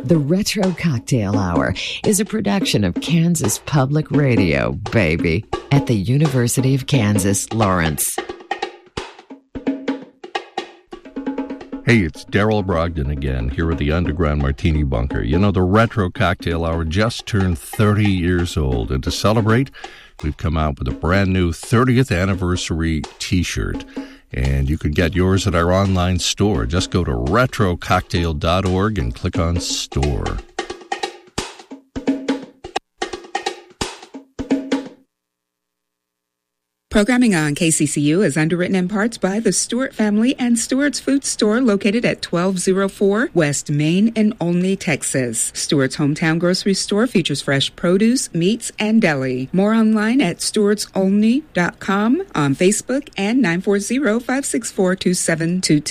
The Retro Cocktail Hour is a production of Kansas Public Radio, baby, at the University of Kansas, Lawrence. Hey, it's Daryl Brogdon again, here at the Underground Martini Bunker. You know, the Retro Cocktail Hour just turned 30 years old, and to celebrate, we've come out with a brand new 30th anniversary t-shirt. And you can get yours at our online store. Just go to retrococktail.org and click on store. Programming on KCCU is underwritten in parts by the Stewart family and Stewart's Food Store located at 1204 West Main in Olney, Texas. Stewart's hometown grocery store features fresh produce, meats, and deli. More online at stewartsolney.com, on Facebook, and 940-564-2722.